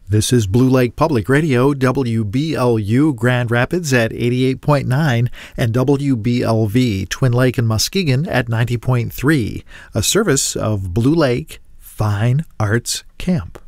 This is Blue Lake Public Radio, WBLU Grand Rapids at 88.9 and WBLV Twin Lake and Muskegon at 90.3, a service of Blue Lake Fine Arts Camp.